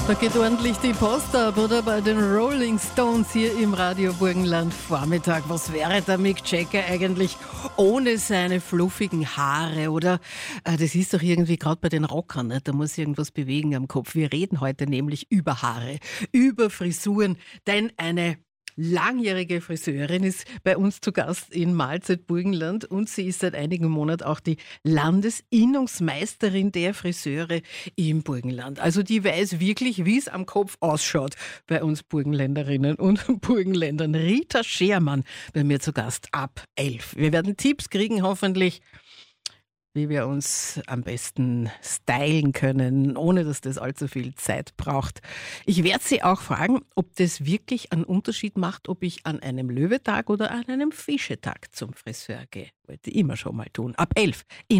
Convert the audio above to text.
Da geht ordentlich die Post ab, oder? Bei den Rolling Stones hier im Radio Burgenland Vormittag. Was wäre der Mick Jagger eigentlich ohne seine fluffigen Haare, oder? Das ist doch irgendwie gerade bei den Rockern, ne? Da muss irgendwas bewegen am Kopf. Wir reden heute nämlich über Haare, über Frisuren, denn eine langjährige Friseurin ist bei uns zu Gast in Mahlzeit Burgenland und sie ist seit einigen Monaten auch die Landesinnungsmeisterin der Friseure im Burgenland. Also die weiß wirklich, wie es am Kopf ausschaut bei uns Burgenländerinnen und Burgenländern. Rita Schermann bei mir zu Gast ab 11. Wir werden Tipps kriegen, hoffentlich, wie wir uns am besten stylen können, ohne dass das allzu viel Zeit braucht. Ich werde Sie auch fragen, ob das wirklich einen Unterschied macht, ob ich an einem Löwetag oder an einem Fischetag zum Friseur gehe. Wollte ich immer schon mal tun. Ab 11.